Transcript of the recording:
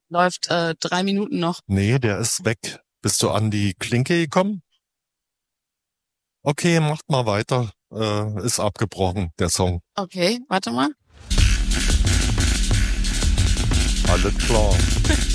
Läuft 3 Minuten noch. Nee, der ist weg. Bist du an die Klinke gekommen? Okay, macht mal weiter. Ist abgebrochen, der Song. Okay, warte mal. Alles klar.